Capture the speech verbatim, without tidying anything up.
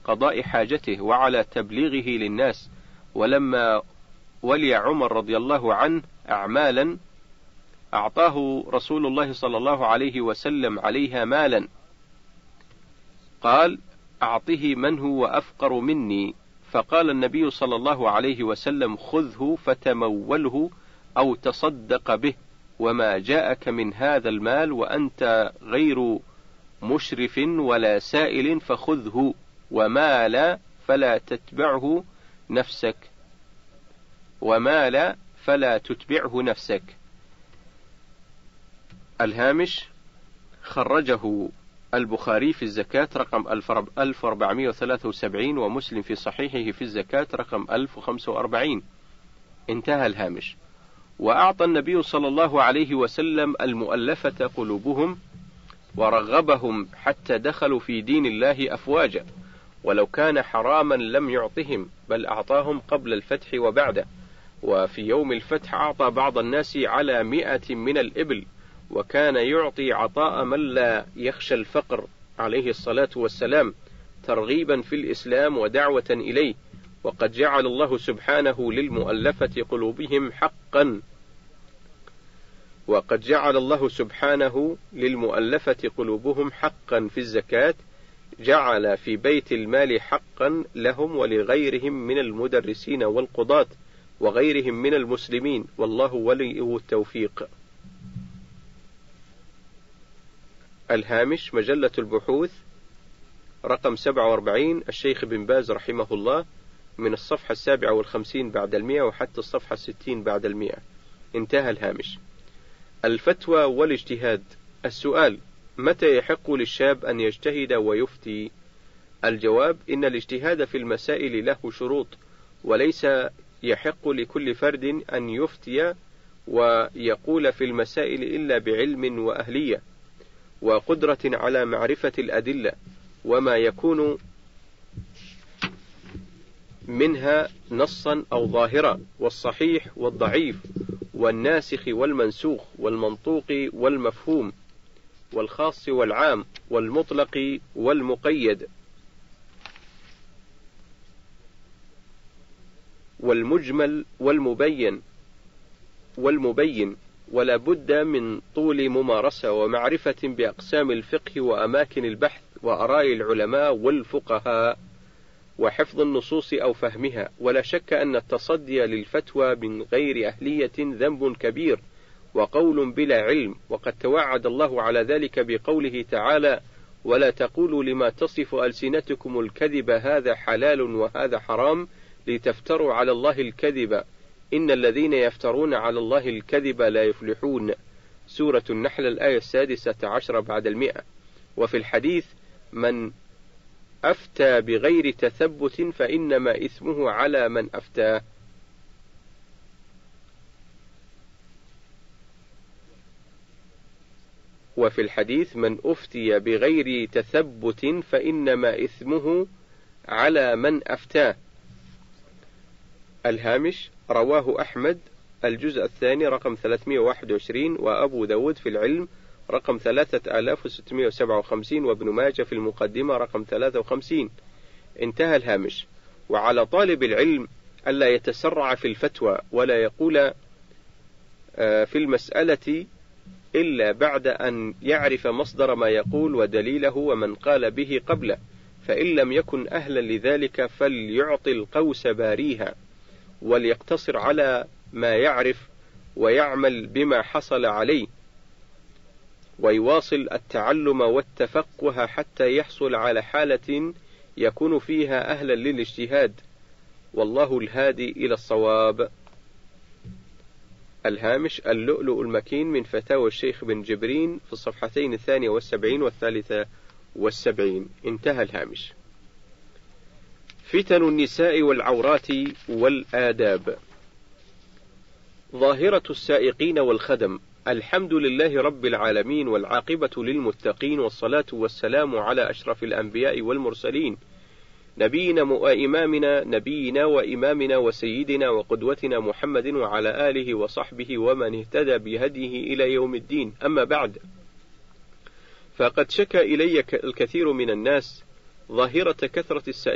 قضاء حاجته وعلى تبليغه للناس. ولما ولي عمر رضي الله عنه أعمالا أعطاه رسول الله صلى الله عليه وسلم عليها مالا، قال: أعطه من هو أفقر مني. فقال النبي صلى الله عليه وسلم: خذه فتموله أو تصدق به، وما جاءك من هذا المال وأنت غير مشرف ولا سائل فخذه، وما لا فلا تتبعه نفسك وما لا فلا تتبعه نفسك. الهامش: خرجه البخاري في الزكاة رقم ألف وأربعمائة وثلاثة وسبعين، ومسلم في صحيحه في الزكاة رقم ألف وخمسة وأربعين. انتهى الهامش. وأعطى النبي صلى الله عليه وسلم المؤلفة قلوبهم ورغبهم حتى دخلوا في دين الله أفواجا، ولو كان حراما لم يعطهم، بل أعطاهم قبل الفتح وبعده. وفي يوم الفتح أعطى بعض الناس على مئة من الإبل، وكان يعطي عطاء من لا يخشى الفقر عليه الصلاة والسلام، ترغيبا في الإسلام ودعوة إليه. وقد جعل الله سبحانه للمؤلفة قلوبهم حقا وقد جعل الله سبحانه للمؤلفة قلوبهم حقا في الزكاة، جعل في بيت المال حقا لهم ولغيرهم من المدرسين والقضاة وغيرهم من المسلمين، والله ولي التوفيق. الهامش: مجلة البحوث رقم سبعة وأربعين، الشيخ بن باز رحمه الله، من الصفحة السابعة والخمسين بعد المئة وحتى الصفحة الستين بعد المئة. انتهى الهامش. الفتوى والاجتهاد. السؤال: متى يحق للشاب أن يجتهد ويفتي؟ الجواب: إن الاجتهاد في المسائل له شروط، وليس يحق لكل فرد أن يفتي ويقول في المسائل إلا بعلم وأهلية وقدرة على معرفة الأدلة وما يكون منها نصا أو ظاهرا، والصحيح والضعيف، والناسخ والمنسوخ، والمنطوق والمفهوم، والخاص والعام، والمطلق والمقيد، والمجمل والمبين والمبين ولا بد من طول ممارسة ومعرفة بأقسام الفقه وأماكن البحث وآراء العلماء والفقهاء وحفظ النصوص أو فهمها. ولا شك أن التصدي للفتوى من غير أهلية ذنب كبير وقول بلا علم، وقد توعد الله على ذلك بقوله تعالى: ولا تقولوا لما تصف ألسنتكم الكذب هذا حلال وهذا حرام لتفتروا على الله الكذب إن الذين يفترون على الله الكذب لا يفلحون. سورة النحل الآية السادسة عشر بعد المئة. وفي الحديث: من أفتى بغير تثبت فإنما إثمه على من أفتاه. وفي الحديث: من أفتي بغير تثبت فإنما إثمه على من أفتاه. الهامش: رواه أحمد الجزء الثاني رقم ثلاثمائة وواحد وعشرين، وأبو داود في العلم رقم ثلاثة آلاف وستمائة وسبعة وخمسين، وابن ماجه في المقدمة رقم ثلاثة وخمسين. انتهى الهامش. وعلى طالب العلم ألا يتسرع في الفتوى ولا يقول في المسألة إلا بعد أن يعرف مصدر ما يقول ودليله ومن قال به قبله، فإن لم يكن أهلا لذلك فليعطي القوس باريها، وليقتصر على ما يعرف ويعمل بما حصل عليه، ويواصل التعلم والتفقه حتى يحصل على حالة يكون فيها أهلا للاجتهاد، والله الهادي إلى الصواب. الهامش: اللؤلؤ المكين من فتاوى الشيخ بن جبرين في الصفحتين الثانية والسبعين والثالثة والسبعين. انتهى الهامش. فتن النساء والعورات والآداب. ظاهرة السائقين والخدم. الحمد لله رب العالمين، والعاقبة للمتقين، والصلاة والسلام على أشرف الأنبياء والمرسلين، نبينا وإمامنا نبينا وإمامنا وسيدنا وقدوتنا محمد وعلى آله وصحبه ومن اهتدى بهديه إلى يوم الدين. أما بعد، فقد شكى إلي الكثير من الناس ظاهرة كثرة السائقين